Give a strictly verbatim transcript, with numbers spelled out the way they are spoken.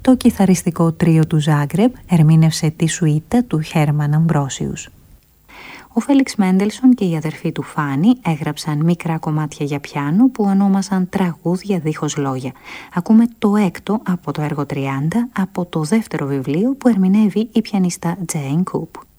Το κιθαριστικό τρίο του Ζάγκρεπ ερμήνευσε τη σουίτα του Χέρμαν Αμπρόσιους. Ο Φέλιξ Μέντελσον και η αδερφή του Φάνη έγραψαν μικρά κομμάτια για πιάνο που ονόμασαν τραγούδια δίχως λόγια. Ακούμε το έκτο από το έργο τριάντα από το δεύτερο βιβλίο που ερμηνεύει η πιανίστα Τζέιν Κουπ.